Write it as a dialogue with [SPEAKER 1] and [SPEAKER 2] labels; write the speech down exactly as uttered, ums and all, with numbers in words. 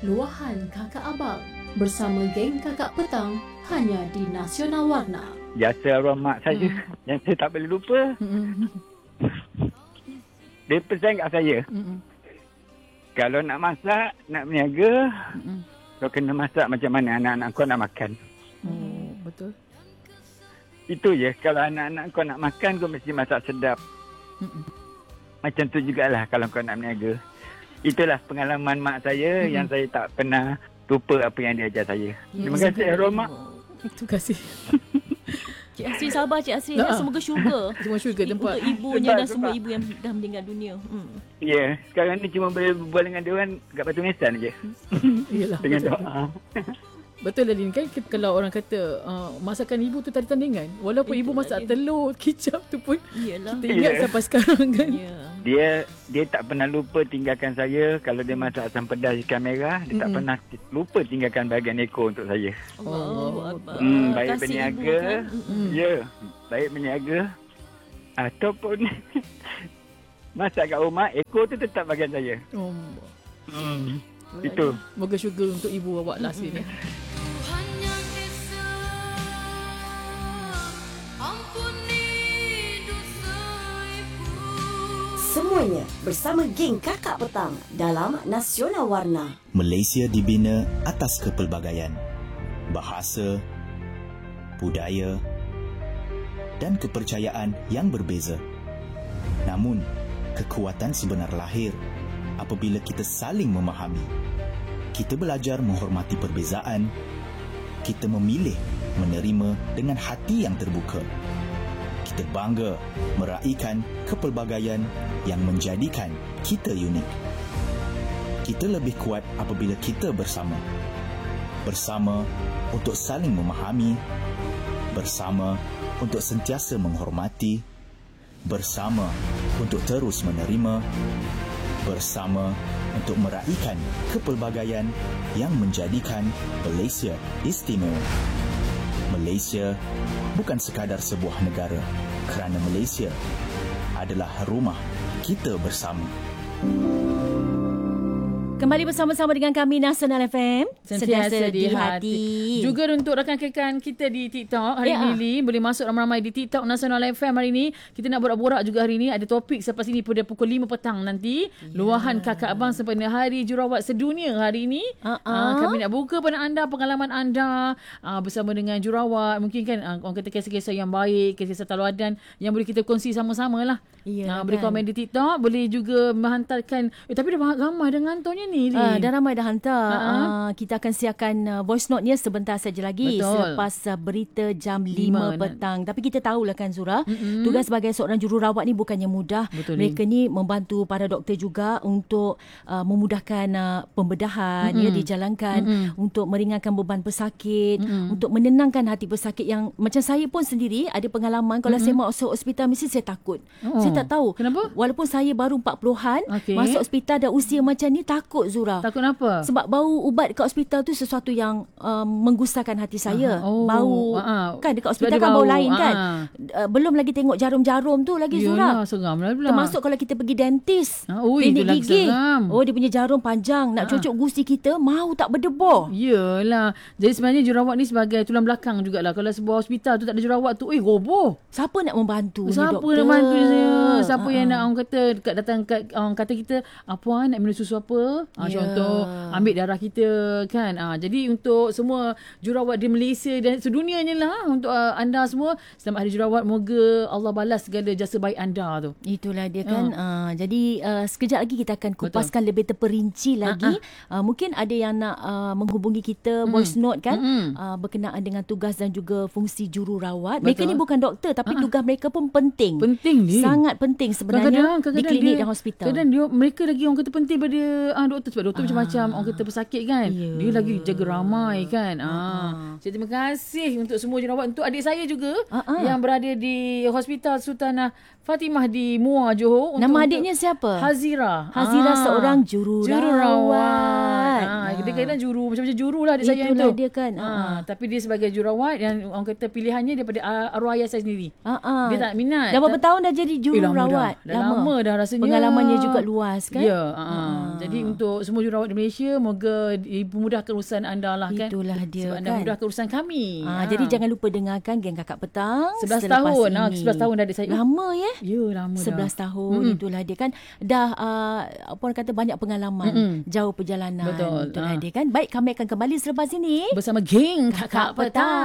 [SPEAKER 1] Luahan Kakak Abang bersama geng Kakak Petang hanya di Nasional Warna.
[SPEAKER 2] Jasa arwah mak saya mm-hmm. yang saya tak boleh lupa. Mm-hmm. Dia pesan kat saya. Mm-hmm. Kalau nak masak, nak berniaga, mm-hmm. kau kena masak macam mana anak-anak kau nak makan.
[SPEAKER 3] Oh, betul.
[SPEAKER 2] Itu je. Kalau anak-anak kau nak makan, kau mesti masak sedap. Mm-hmm. Macam tu jugalah kalau kau nak berniaga. Itulah pengalaman mak saya mm-hmm. yang saya tak pernah lupa apa yang dia ajar saya. Ya, terima kasih, arwah mak.
[SPEAKER 3] Terima kasih.
[SPEAKER 4] Cik Asri sabar Cik Asri. Nah. Semoga syurga.
[SPEAKER 3] Semua syurga tempat.
[SPEAKER 4] Untuk ibunya
[SPEAKER 2] sebab,
[SPEAKER 4] dan
[SPEAKER 2] sebab.
[SPEAKER 4] semua ibu yang dah meninggal dunia. Hmm.
[SPEAKER 2] Ya, yeah, sekarang ni cuma boleh berbual dengan dia orang kat Batu Nisan je.
[SPEAKER 3] Iyalah.
[SPEAKER 2] Dengan doa.
[SPEAKER 3] Betul lah Lin, kan kalau orang kata uh, masakan ibu tu tadi tandingan. Walaupun Itu ibu masak dia. telur, kicap tu pun Yelah. kita ingat yeah. sampai sekarang kan. Yeah.
[SPEAKER 2] Dia dia tak pernah lupa tinggalkan saya. Kalau dia masak asam pedas ikan merah, dia mm-hmm. tak pernah lupa tinggalkan bahagian ekor untuk saya.
[SPEAKER 4] Allah.
[SPEAKER 2] Hmm, baik Kasih berniaga. Kan? Mm-hmm. Ya, baik berniaga. Ataupun masak kat rumah, ekor tu tetap bahagian saya.
[SPEAKER 3] Oh.
[SPEAKER 2] Hmm. Itu.
[SPEAKER 3] Moga syurga untuk ibu awak lah sini.
[SPEAKER 5] Semuanya bersama geng Kakak Petang dalam Nasional Warna.
[SPEAKER 6] Malaysia dibina atas kepelbagaian, bahasa, budaya dan kepercayaan yang berbeza. Namun, kekuatan sebenar lahir apabila kita saling memahami. Kita belajar menghormati perbezaan. Kita memilih menerima dengan hati yang terbuka. Kita bangga meraihkan kepelbagaian yang menjadikan kita unik. Kita lebih kuat apabila kita bersama. Bersama untuk saling memahami. Bersama untuk sentiasa menghormati. Bersama untuk terus menerima. Bersama untuk meraihkan kepelbagaian yang menjadikan Malaysia istimewa. Malaysia bukan sekadar sebuah negara, kerana Malaysia adalah rumah kita bersama.
[SPEAKER 4] Kembali bersama-sama dengan kami Nasional F M.
[SPEAKER 3] Sentiasa di hati. Juga untuk rakan-rakan kita di TikTok hari ya. ini, boleh masuk ramai-ramai di TikTok Nasional F M hari ini. Kita nak borak-borak juga hari ini. Ada topik selepas ini pada pukul lima petang nanti. Ya. Luahan Kakak Abang sempena Hari Jururawat Sedunia hari ini. Uh-uh. Uh, kami nak buka pada anda pengalaman anda uh, bersama dengan jururawat. Mungkin kan uh, orang kata kisah-kisah yang baik, kisah-kisah taluadan yang boleh kita kongsi sama-sama lah. Ya, uh, boleh kan? Komen di TikTok. Boleh juga menghantarkan. Eh, tapi dah ramai dah ngantornya ni.
[SPEAKER 4] Uh, dah ramai dah hantar. Uh-huh. Uh, kita akan siapkan uh, voice note-nya sebentar saja lagi. Betul. Selepas uh, berita jam lima petang. Tapi kita tahulah kan Zura, mm-hmm. tugas sebagai seorang jururawat ni bukannya mudah. Betul. Mereka ni membantu para doktor juga untuk uh, memudahkan uh, pembedahan mm-hmm. ya dijalankan, mm-hmm. untuk meringankan beban pesakit, mm-hmm. untuk menenangkan hati pesakit yang macam saya pun sendiri ada pengalaman kalau mm-hmm. saya masuk hospital mesti saya takut. Oh. Saya tak tahu. Kenapa? Walaupun saya baru empat puluhan, okay. masuk hospital dah usia macam ni takut Zura.
[SPEAKER 3] Takut apa?
[SPEAKER 4] Sebab bau ubat dekat hospital tu sesuatu yang um, menggusarkan hati saya. Uh-huh. Oh. Bau uh-huh. kan dekat hospital kan bau, bau lain uh-huh. kan. Uh, belum lagi tengok jarum-jarum tu lagi Zura.
[SPEAKER 3] Yalah, seram lah pula.
[SPEAKER 4] Termasuk kalau kita pergi dentist.
[SPEAKER 3] Uh, ui, klinik gigi. Seram.
[SPEAKER 4] Oh, dia punya jarum panjang nak uh-huh. cucuk gusi kita mau tak berdebar.
[SPEAKER 3] Yalah. Jadi sebenarnya jururawat ni sebagai tulang belakang jugalah. Kalau sebuah hospital tu tak ada jururawat tu, eh roboh.
[SPEAKER 4] Siapa nak membantu ni
[SPEAKER 3] Siapa
[SPEAKER 4] doktor?
[SPEAKER 3] nak bantu saya? Siapa uh-huh. yang nak orang kata dekat datang kat orang kata kita apa nak minum susu apa? Ah, yeah. Contoh ambil darah kita kan. Ah, jadi untuk semua jururawat di Malaysia dan sedunianya lah, untuk uh, anda semua selamat Hari Jururawat. Moga Allah balas segala jasa baik anda tu.
[SPEAKER 4] Itulah dia kan. Uh. Uh, jadi uh, sekejap lagi kita akan kupaskan Betul. lebih terperinci lagi. Uh-huh. Uh, mungkin ada yang nak uh, menghubungi kita, mm. voice note kan, mm-hmm. uh, berkenaan dengan tugas dan juga fungsi jururawat. Betul. Mereka ni bukan doktor tapi uh-huh. tugas mereka pun penting.
[SPEAKER 3] Penting ni.
[SPEAKER 4] Sangat penting sebenarnya kadang-kadang, kadang-kadang di klinik dia, dan hospital. Kadang dia mereka lagi orang kata penting pada ah, doktor sebab doktor uh. macam-macam orang kata pesakit kan. Yeah. Dia lagi jaga ramai kan. Ah. Uh-huh. Jadi terima kasih untuk semua jururawat, untuk adik saya juga uh-huh. yang berada di Hospital Sultanah Fatimah di Muar, Johor. Nama adiknya siapa?
[SPEAKER 3] Hazira.
[SPEAKER 4] Hazira ah. seorang jururawat.
[SPEAKER 3] Jururawat. Ah, Kadang-kadang juru macam-macam juru lah adik saya
[SPEAKER 4] Itulah
[SPEAKER 3] tu.
[SPEAKER 4] dia kan.
[SPEAKER 3] Ha,
[SPEAKER 4] Uh-huh.
[SPEAKER 3] tapi dia sebagai jururawat yang orang kata pilihannya daripada arwah ayah saya sendiri.
[SPEAKER 4] Uh-huh.
[SPEAKER 3] Dia tak minat.
[SPEAKER 4] Dah berapa tahun dah jadi
[SPEAKER 3] eh,
[SPEAKER 4] jururawat?
[SPEAKER 3] Dah, dah lama. lama dah rasanya.
[SPEAKER 4] Pengalamannya juga luas kan?
[SPEAKER 3] Ya. Uh-huh. Uh-huh. Jadi untuk semua jururawat di Malaysia, moga dimudahkan urusan anda lah kan.
[SPEAKER 4] Itulah dia
[SPEAKER 3] sebab
[SPEAKER 4] kan.
[SPEAKER 3] anda mudahkan urusan kami.
[SPEAKER 4] Ha,
[SPEAKER 3] ha.
[SPEAKER 4] Jadi jangan lupa dengarkan Geng Kakak Petang.
[SPEAKER 3] sebelas tahun. Ha, sebelas tahun dah ada saya.
[SPEAKER 4] Lama ya?
[SPEAKER 3] Ya, lama dah.
[SPEAKER 4] sebelas tahun. Mm-mm. Itulah dia kan. Dah uh, apa orang kata banyak pengalaman. Mm-mm. Jauh perjalanan.
[SPEAKER 3] Betul.
[SPEAKER 4] Itulah
[SPEAKER 3] ha.
[SPEAKER 4] dia kan. Baik, kami akan kembali selepas ini
[SPEAKER 3] bersama Geng Kakak Petang.